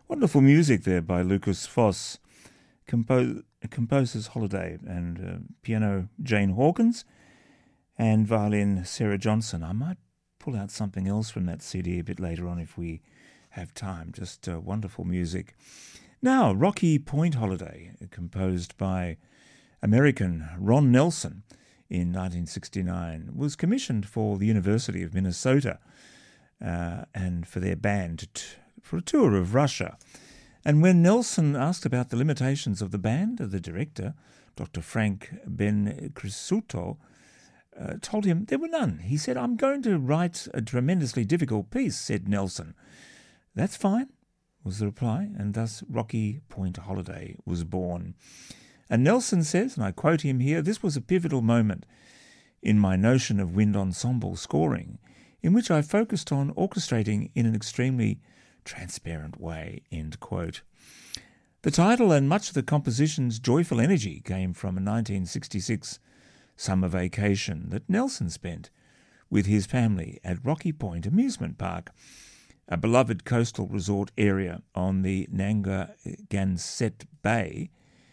Wonderful music there by Lucas Foss, composer's Holiday, and piano Jane Hawkins, and violin Sarah Johnson. I might pull out something else from that CD a bit later on if we have time. Just wonderful music. Now, Rocky Point Holiday, composed by American Ron Nelson in 1969, was commissioned for the University of Minnesota and for their band for a tour of Russia. And when Nelson asked about the limitations of the band, the director, Dr. Frank Ben-Crisuto, told him there were none. He said, "I'm going to write a tremendously difficult piece," said Nelson. "That's fine," was the reply, and thus Rocky Point Holiday was born. And Nelson says, and I quote him here, "This was a pivotal moment in my notion of wind ensemble scoring, in which I focused on orchestrating in an extremely transparent way," end quote. The title and much of the composition's joyful energy came from a 1966 summer vacation that Nelson spent with his family at Rocky Point Amusement Park, a beloved coastal resort area on the Narragansett Bay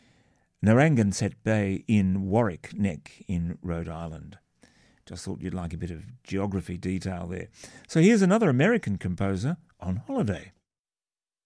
in Warwick Neck in Rhode Island. Just thought you'd like a bit of geography detail there. So here's another American composer on holiday.